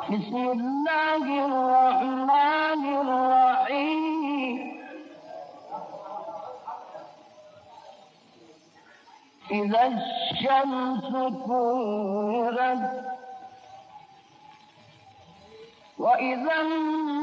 بسم الله الرحمن الرحيم إذا الشمس كورت وإذا